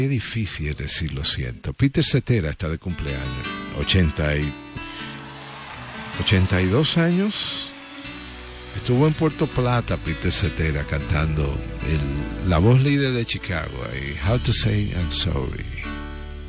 Qué difícil es decir lo siento. Peter Cetera está de cumpleaños, 82 años. Estuvo en Puerto Plata Peter Cetera cantando la voz líder de Chicago, How to Say I'm Sorry.